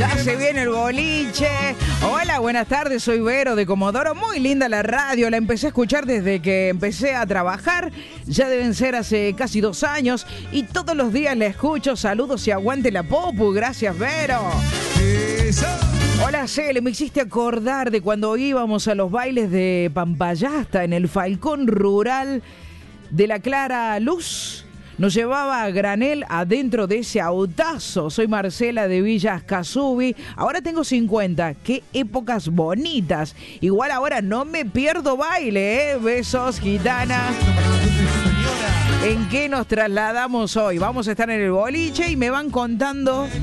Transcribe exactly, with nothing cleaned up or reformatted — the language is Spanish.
Ya se viene el boliche. Hola, buenas tardes, soy Vero de Comodoro. Muy linda la radio, la empecé a escuchar desde que empecé a trabajar. Ya deben ser hace casi dos años. Y todos los días la escucho. Saludos y aguante la popu. Gracias, Vero. Eso. Hola, Cele, me hiciste acordar de cuando íbamos a los bailes de Pampayasta en el Falcón Rural de la Clara Luz. Nos llevaba a granel adentro de ese autazo. Soy Marcela de Villas Casubi. Ahora tengo cincuenta. Qué épocas bonitas. Igual ahora no me pierdo baile, ¿eh? Besos, gitana. ¿En qué nos trasladamos hoy? Vamos a estar en el boliche y me van contando